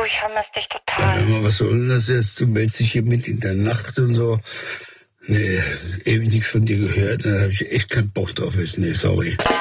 ich vermisse dich Ja, total. was soll denn das jetzt? Du meldest dich hier mit in der Nacht und so. Nee, ewig nichts von dir gehört, da habe ich echt keinen Bock drauf. Nee, sorry.